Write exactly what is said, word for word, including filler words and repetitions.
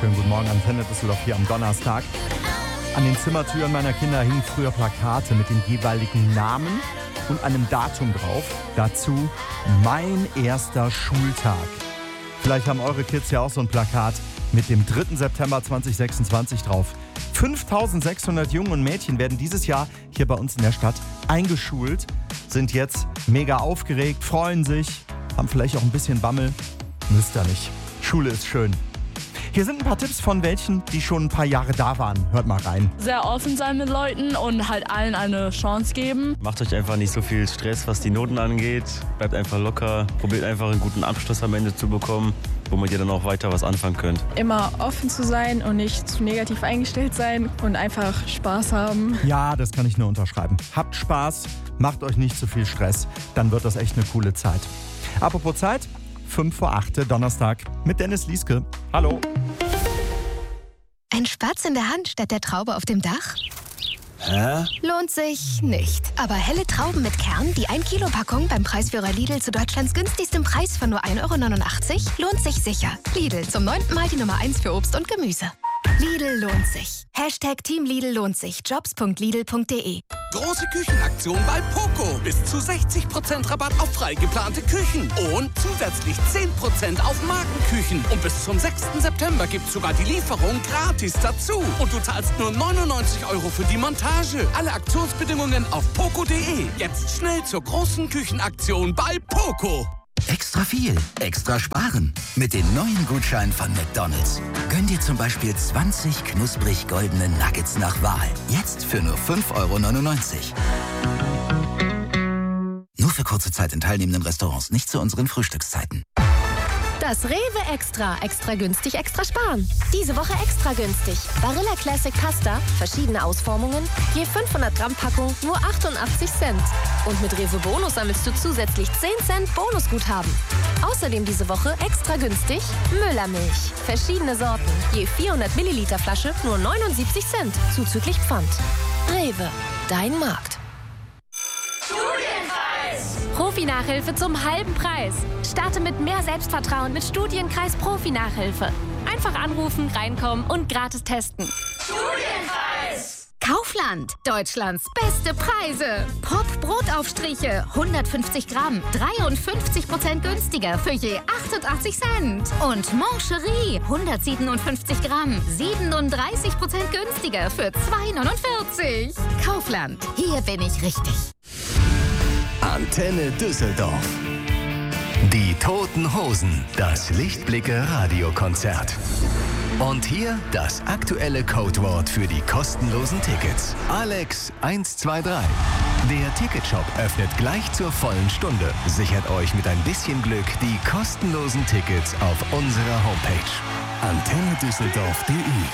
Schönen guten Morgen, Antenne Düsseldorf hier am Donnerstag. An den Zimmertüren meiner Kinder hingen früher Plakate mit den jeweiligen Namen und einem Datum drauf. Dazu mein erster Schultag. Vielleicht haben eure Kids ja auch so ein Plakat mit dem dritten September zweitausendsechsundzwanzig drauf. fünftausendsechshundert Jungen und Mädchen werden dieses Jahr hier bei uns in der Stadt eingeschult, sind jetzt mega aufgeregt, freuen sich, haben vielleicht auch ein bisschen Bammel. Müsst ihr nicht. Schule ist schön. Hier sind ein paar Tipps von welchen, die schon ein paar Jahre da waren. Hört mal rein. Sehr offen sein mit Leuten und halt allen eine Chance geben. Macht euch einfach nicht so viel Stress, was die Noten angeht. Bleibt einfach locker. Probiert einfach einen guten Abschluss am Ende zu bekommen, womit ihr dann auch weiter was anfangen könnt. Immer offen zu sein und nicht zu negativ eingestellt sein und einfach Spaß haben. Ja, das kann ich nur unterschreiben. Habt Spaß, macht euch nicht zu viel Stress. Dann wird das echt eine coole Zeit. Apropos Zeit, fünf vor acht, Donnerstag mit Dennis Lieske. Hallo. Ein Spatz in der Hand statt der Traube auf dem Dach? Hä? Lohnt sich nicht. Aber helle Trauben mit Kern, die ein Kilo Packung beim Preisführer Lidl zu Deutschlands günstigstem Preis von nur ein Euro neunundachtzig, lohnt sich sicher. Lidl, zum neunten Mal die Nummer eins für Obst und Gemüse. Lidl lohnt sich. Hashtag Team Lidl lohnt sich. Jobs punkt lidl punkt de. Große Küchenaktion bei Poco. Bis zu sechzig Prozent Rabatt auf frei geplante Küchen. Und zusätzlich zehn Prozent auf Markenküchen. Und bis zum sechsten September gibt's sogar die Lieferung gratis dazu. Und du zahlst nur neunundneunzig Euro für die Montage. Alle Aktionsbedingungen auf poco punkt de. Jetzt schnell zur großen Küchenaktion bei Poco. Extra viel, extra sparen. Mit den neuen Gutscheinen von McDonald's. Gönn dir zum Beispiel zwanzig knusprig goldene Nuggets nach Wahl. Jetzt für nur fünf Euro neunundneunzig. Nur für kurze Zeit in teilnehmenden Restaurants, nicht zu unseren Frühstückszeiten. Das Rewe Extra. Extra günstig, extra sparen. Diese Woche extra günstig. Barilla Classic Pasta, verschiedene Ausformungen, je fünfhundert Gramm Packung, nur achtundachtzig Cent. Und mit Rewe Bonus sammelst du zusätzlich zehn Cent Bonusguthaben. Außerdem diese Woche extra günstig Müllermilch. Verschiedene Sorten, je vierhundert Milliliter Flasche, nur neunundsiebzig Cent, zuzüglich Pfand. Rewe, dein Markt. Profi-Nachhilfe zum halben Preis. Starte mit mehr Selbstvertrauen mit Studienkreis Profi-Nachhilfe. Einfach anrufen, reinkommen und gratis testen. Studienpreis! Kaufland, Deutschlands beste Preise. Pop Brotaufstriche, hundertfünfzig Gramm, dreiundfünfzig Prozent günstiger für je achtundachtzig Cent. Und Moncherie, hundertsiebenundfünfzig Gramm, siebenunddreißig Prozent günstiger für zwei neunundvierzig. Kaufland, hier bin ich richtig. Antenne Düsseldorf. Die Toten Hosen, das Lichtblicke-Radiokonzert. Und hier das aktuelle Codewort für die kostenlosen Tickets. Alex eins zwei drei. Der Ticketshop öffnet gleich zur vollen Stunde. Sichert euch mit ein bisschen Glück die kostenlosen Tickets auf unserer Homepage. antenne düsseldorf punkt de